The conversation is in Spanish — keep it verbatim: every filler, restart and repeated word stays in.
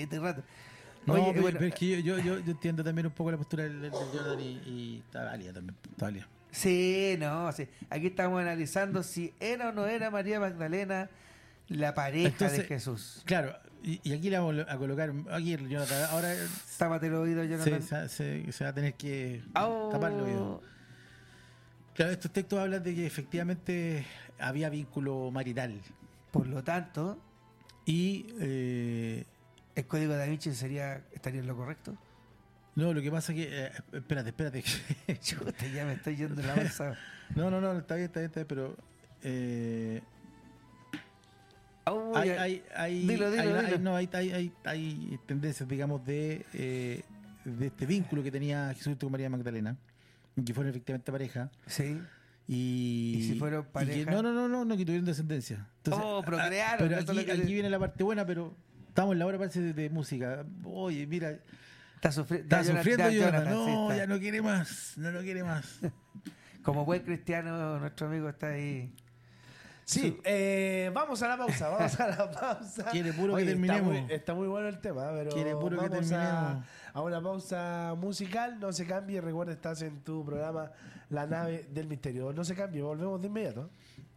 caleta de rato. No, Oye, pero, bueno, pero es que yo, yo, yo, yo entiendo también un poco la postura del, del Jonathan y, y está válida también. Está válida. sí, no, sí. Aquí estamos analizando si era o no era María Magdalena la pareja Entonces, de Jesús. Claro, y, y aquí le vamos a colocar, aquí el Jonathan, ahora Tápate el oído, Jonathan. se, se, se va a tener que Au. tapar el oído. Claro, estos textos hablan de que efectivamente había vínculo marital Por lo tanto, y eh, el código da Vinci sería, estaría en lo correcto. no, lo que pasa es que eh, espérate, espérate. Chuta, ya me estoy yendo en la bolsa. no, no, no, está bien, está bien, está bien, pero eh, Au, hay, ya. hay, hay, Dilo, dilo, hay, dilo. hay- no, hay, hay, hay, hay tendencias, digamos, de, eh, de este vínculo que tenía Jesucristo con María Magdalena, que fueron efectivamente pareja. Sí. Y, ¿Y si fueron y que- pareja? no, no, no, no, no, que tuvieron descendencia. Entonces, Oh, ah, procrearon, pero eso es aquí, lo que aquí te- viene la parte buena, pero estamos en la hora, parece, de, de música. Oye, mira, Está, sufri está ya, sufriendo ya, Jonathan. Jonathan, sí, No, está. ya no quiere más, no lo quiere más. Como buen cristiano, nuestro amigo está ahí. Sí, eh, vamos a la pausa, vamos a la pausa. Quiere puro Oye, que terminemos. Está muy, está muy bueno el tema, pero Quiere puro que vamos a, terminemos. a una pausa musical. No se cambie, recuerda, estás en tu programa La Nave del Misterio. No se cambie, volvemos de inmediato.